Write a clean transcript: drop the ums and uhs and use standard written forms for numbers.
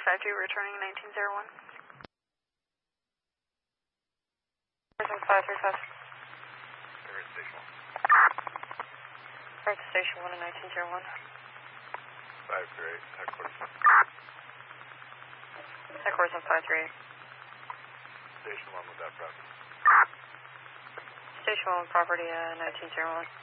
352, returning 1901. Person 535. Here at Station 1. Right to Station 1 in 1901. 538, headquarters. Headquarters on 538. Station 1 with that property. Station 1 property 1901.